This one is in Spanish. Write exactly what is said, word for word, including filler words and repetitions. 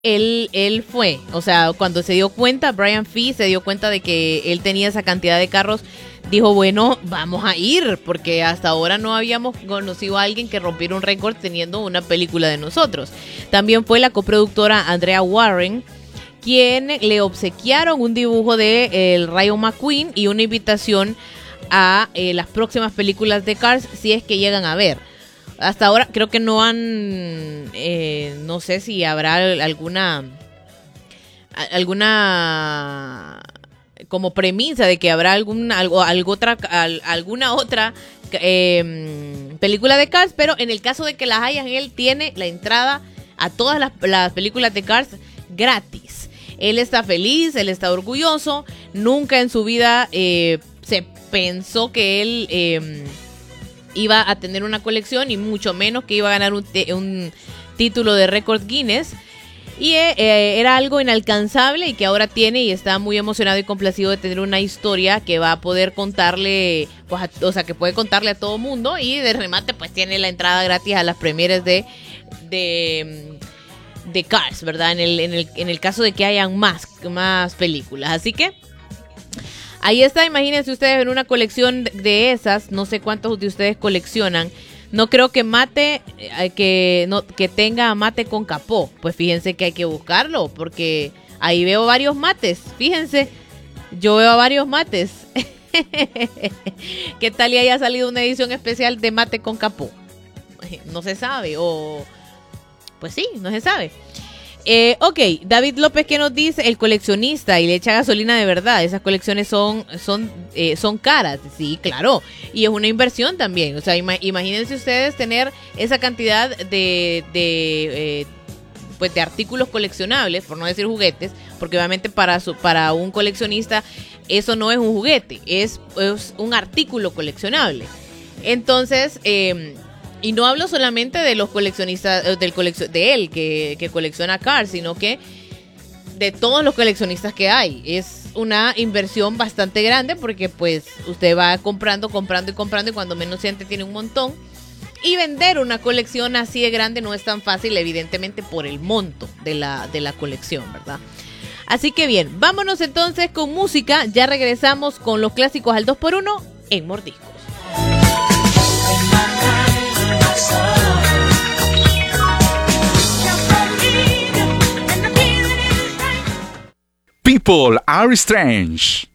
Él, él fue, o sea, cuando se dio cuenta, Brian Fee se dio cuenta de que él tenía esa cantidad de carros, dijo, bueno, vamos a ir, porque hasta ahora no habíamos conocido a alguien que rompiera un récord teniendo una película de nosotros. También fue la coproductora Andrea Warren, quien le obsequiaron un dibujo de el Rayo McQueen y una invitación a eh, las próximas películas de Cars, si es que llegan a ver. Hasta ahora creo que no han, eh, no sé si habrá alguna, alguna como premisa de que habrá algún, algo, algo otra, al, alguna otra eh, película de Cars, pero en el caso de que las haya, él tiene la entrada a todas las, las películas de Cars gratis. Él está feliz, él está orgulloso, nunca en su vida eh, se pensó que él... Eh, iba a tener una colección y mucho menos que iba a ganar un, un título de récord Guinness, y eh, era algo inalcanzable y que ahora tiene, y está muy emocionado y complacido de tener una historia que va a poder contarle, pues, a, o sea, que puede contarle a todo mundo, y de remate pues tiene la entrada gratis a las premieres de de, de Cars, ¿verdad? En el, en el, en el caso de que hayan más, más películas, así que ahí está, imagínense ustedes en una colección de esas, no sé cuántos de ustedes coleccionan. No creo que mate, eh, que no que tenga mate con capó. Pues fíjense que hay que buscarlo, porque ahí veo varios mates. Fíjense, yo veo varios mates. ¿Qué tal y haya salido una edición especial de mate con capó? No se sabe, o pues sí, no se sabe. Eh, ok, David López, que nos dice, el coleccionista, y le echa gasolina de verdad. Esas colecciones son son eh, son caras, sí, claro, y es una inversión también. O sea, ima- imagínense ustedes tener esa cantidad de de eh, pues de artículos coleccionables, por no decir juguetes, porque obviamente para su, para un coleccionista eso no es un juguete, es, es un artículo coleccionable. Entonces, eh, y no hablo solamente de los coleccionistas, del coleccio- de él que, que colecciona Cars, sino que de todos los coleccionistas que hay. Es una inversión bastante grande, porque pues usted va comprando, comprando y comprando, y cuando menos siente tiene un montón. Y vender una colección así de grande no es tan fácil, evidentemente, por el monto de la, de la colección, ¿verdad? Así que bien, vámonos entonces con música. Ya regresamos con los clásicos al dos por uno en Mordiscos. People are strange.